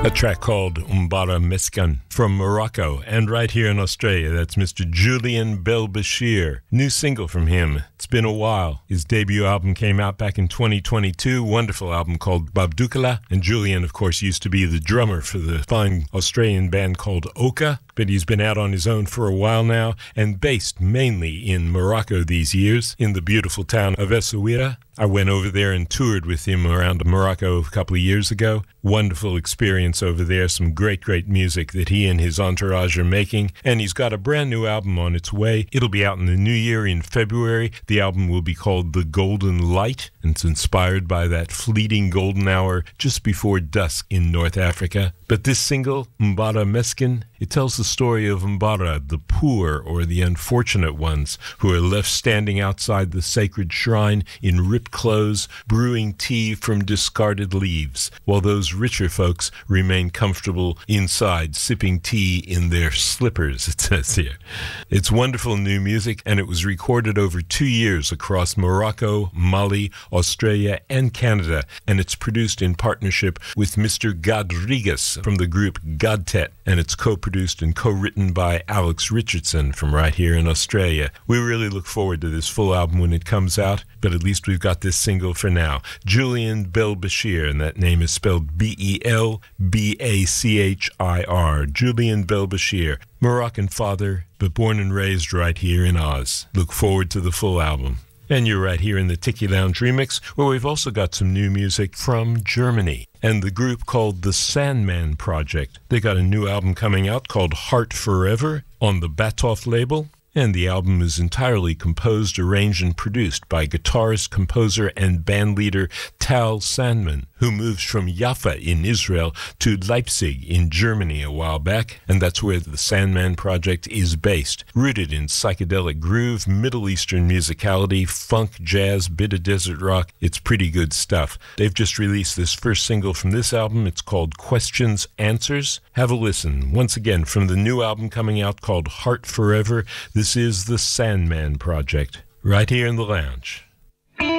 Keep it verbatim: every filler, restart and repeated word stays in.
A track called Mbara Meskan from Morocco, and right here in Australia, that's Mister Julian Belbashir. New single from him. It's been a while. His debut album came out back in twenty twenty-two. Wonderful album called Babdukala. And Julian, of course, used to be the drummer for the fine Australian band called Oka, but he's been out on his own for a while now and based mainly in Morocco these years, in the beautiful town of Essaouira. I went over there and toured with him around Morocco a couple of years ago. Wonderful experience over there. Some great, great music that he and his entourage are making. And he's got a brand new album on its way. It'll be out in the new year in February. The album will be called The Golden Light, and it's inspired by that fleeting golden hour just before dusk in North Africa. But this single, Mbara Meskin, it tells the story of Mbara, the poor or the unfortunate ones who are left standing outside the sacred shrine in ripped clothes, brewing tea from discarded leaves, while those richer folks remain comfortable inside, sipping tea in their slippers, it says here. It's wonderful new music, and it was recorded over two years across Morocco, Mali, Australia, and Canada, and it's produced in partnership with Mister Godriguez from the group Godtet, and it's co-produced and co-written by Alex Richardson from right here in Australia. We really look forward to this full album when it comes out, but at least we've got this single for now. Julian Belbashir, and that name is spelled B E L B A C H I R. Julian Belbashir, Moroccan father, but born and raised right here in Oz. Look forward to the full album. And you're right here in the Tiki Lounge Remix, where we've also got some new music from Germany and the group called the Sandman Project. They got a new album coming out called Heart Forever on the Batoff label. And the album is entirely composed, arranged, and produced by guitarist, composer, and bandleader Tal Sandman, who moves from Jaffa in Israel to Leipzig in Germany a while back, and that's where the Sandman Project is based. Rooted in psychedelic groove, Middle Eastern musicality, funk, jazz, bit of desert rock, it's pretty good stuff. They've just released this first single from this album. It's called Questions, Answers. Have a listen. Once again, from the new album coming out called Heart Forever, this is the Sandman Project, right here in the lounge.